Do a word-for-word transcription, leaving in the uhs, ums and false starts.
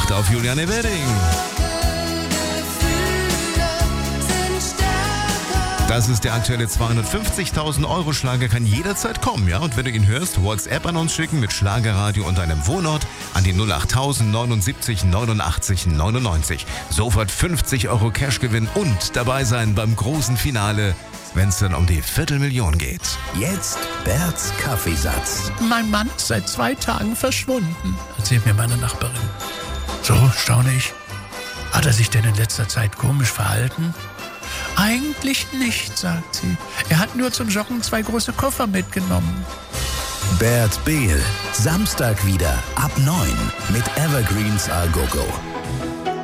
acht auf Juliane Wedding. Das ist der aktuelle zweihundertfünfzigtausend Euro Schlager, kann jederzeit kommen, ja? Und wenn du ihn hörst, WhatsApp an uns schicken mit Schlagerradio und deinem Wohnort an die null acht tausend neunundsiebzig neunundachtzig neunundneunzig. Sofort fünfzig Euro Cashgewinn und dabei sein beim großen Finale, wenn es dann um die Viertelmillion geht. Jetzt Berts Kaffeesatz. Mein Mann ist seit zwei Tagen verschwunden, erzählt mir meine Nachbarin. So, staune ich. Hat er sich denn in letzter Zeit komisch verhalten? Eigentlich nicht, sagt sie. Er hat nur zum Joggen zwei große Koffer mitgenommen. Bert Behl, Samstag wieder ab neun mit Evergreens A Go Go.